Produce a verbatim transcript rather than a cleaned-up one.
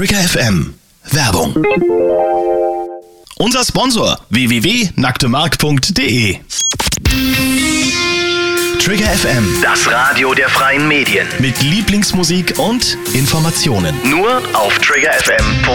Trigger F M. Werbung. Unser Sponsor w w w punkt nacktemark punkt de. Trigger F M. Das Radio der freien Medien. Mit Lieblingsmusik und Informationen. Nur auf Trigger F M.